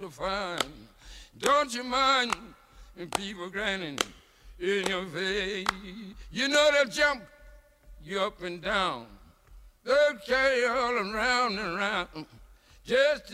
to find. Don't you mind people grinning in your face? You know they'll jump you up and down. They'll carry you all around and around just